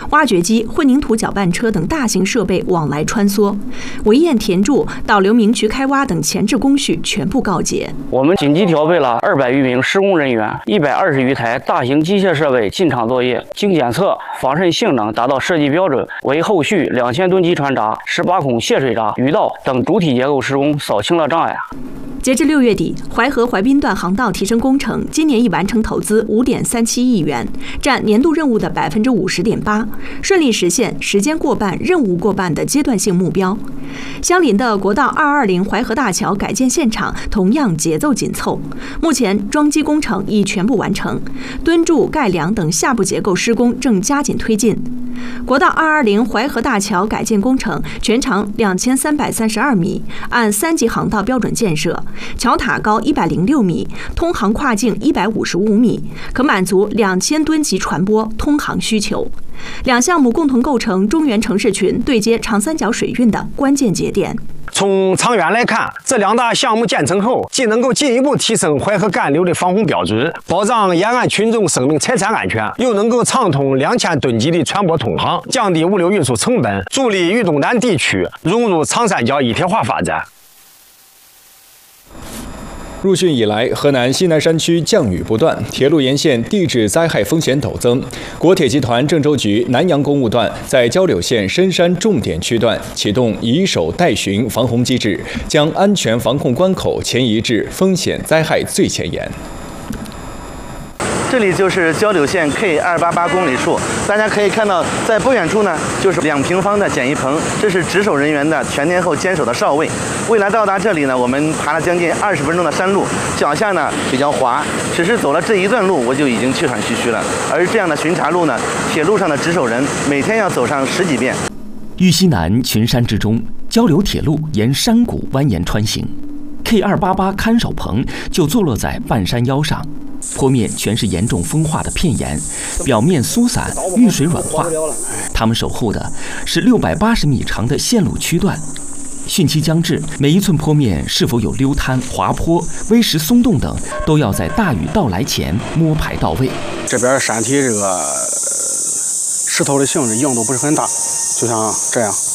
挖掘机、混凝土搅拌车等大型设备往来穿梭，围堰填筑、导流明渠开挖等前置工序全部告捷。 我们紧急调配了200余名施工人员，120余台大型机械设备进场作业，经检测，防渗性能达到设计标准，为后续2000吨级船闸、18孔泄水闸、鱼道等主体结构施工扫清了障碍。 截至6月底，淮河淮滨段航道提升工程今年已完成投资5.37亿元，占年度任务的50.8%，顺利实现时间过半、任务过半的阶段性目标。相邻的国道220淮河大桥改建现场同样节奏紧凑，目前桩基工程已全部完成，墩柱、盖梁等下部结构施工正加紧推进。国道220淮河大桥改建工程全长2332米，按3级航道标准建设，桥塔高106米，通航跨径155米，可满足2000吨级船舶通航需求。两项目共同构成中原城市群对接长三角水运的关键节点。 从长远来看，这2大项目建成后，既能够进一步提升淮河干流的防洪标准，保障沿岸群众生命财产安全，又能够畅通2000吨级的船舶通航，降低物流运输成本，助力豫东南地区融入长三角一体化发展。 入汛以来，河南西南山区降雨不断，铁路沿线地质灾害风险陡增。国铁集团郑州局南阳公务段在交柳县深山重点区段启动以守待巡防洪机制，将安全防控关口前移至风险灾害最前沿。 这里就是交柳县 K288公里处，大家可以看到，在不远处呢，就是2平方的简易棚，这是值守人员的全天候坚守的哨位。为了到达这里呢，我们爬了将近20分钟的山路，脚下呢比较滑，只是走了这一段路，我就已经气喘吁吁了。而这样的巡查路呢，铁路上的值守人每天要走上10几遍。 豫西南群山之中，交柳铁路沿山谷蜿蜒穿行，K288看守棚就坐落在半山腰上。坡面全是严重风化的片岩，表面疏散，遇水软化。他们守护的是680米长的线路区段。汛期将至，每一寸坡面是否有溜滩、滑坡、微石松动等，都要在大雨到来前摸排到位。 这边山体这个石头的性质硬度不是很大，就像这样。